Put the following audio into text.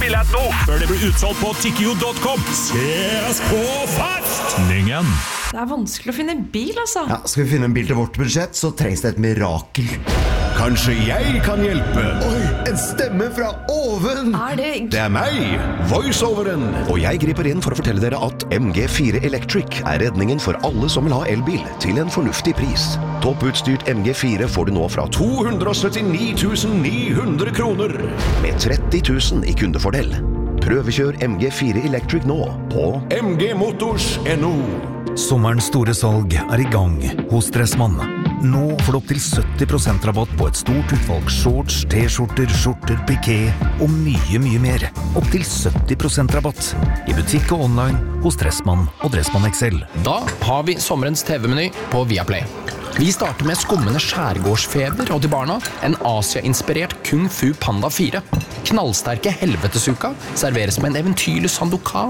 billett nå, før det blir utsolgt på tikkio.com. Ses på festningen! Det vanskelig å finne bil, altså. Ja, skal vi finne en bil til vårt budsjett, så trengs det et mirakel. Kanskje jeg kan hjelpe? Oi, en stemme fra oven! Det meg, voiceoveren. Og jeg griper inn for å fortelle dere at MG4 Electric er redningen for alle som vil ha elbil til en fornuftig pris. Topputstyrt MG4 får du nå fra 279 900 kroner, med 30 000 i kundefordel. Prøvekjør MG4 Electric nå på mgmotors.no. Sommerens store salg er i gang hos Dressmann. Nå får du opp til 70% rabatt på et stort utvalg shorts, t-skjorter, skjorter, piké og mye mer. Opp til 70% rabatt i butikk og online hos Dressmann og Dressmann XL. Da har vi sommerens TV-meny på Viaplay. Vi starter med skummende skjærgårdsfeber, og til barna en Asia-inspirert Kung Fu Panda 4. Knallsterke helvetesuka serveres med en eventyrlig sandokan